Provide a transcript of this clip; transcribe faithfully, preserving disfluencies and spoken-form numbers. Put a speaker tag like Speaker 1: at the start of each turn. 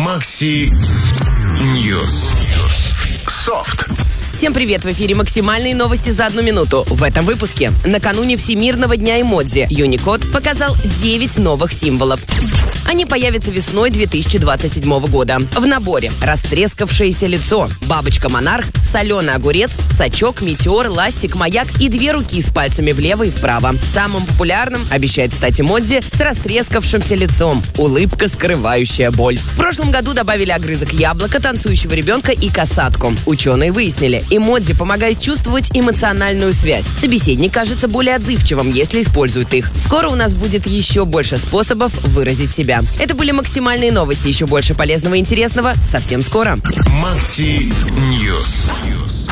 Speaker 1: Макси Ньюс. Софт.
Speaker 2: Всем привет! В эфире максимальные новости за одну минуту. В этом выпуске. Накануне Всемирного дня эмодзи Unicode показал девять новых символов. Они появятся весной две тысячи двадцать седьмого года. В наборе растрескавшееся лицо, бабочка-монарх, соленый огурец, сачок, метеор, ластик, маяк и две руки с пальцами влево и вправо. Самым популярным обещает стать эмодзи с растрескавшимся лицом, улыбка, скрывающая боль. В прошлом году добавили огрызок яблока, танцующего ребенка и касатку. Ученые выяснили, эмодзи помогает чувствовать эмоциональную связь. Собеседник кажется более отзывчивым, если использует их. Скоро у нас будет еще больше способов выразить себя. Это были максимальные новости. Еще больше полезного и интересного совсем скоро.
Speaker 1: Макси Ньюс.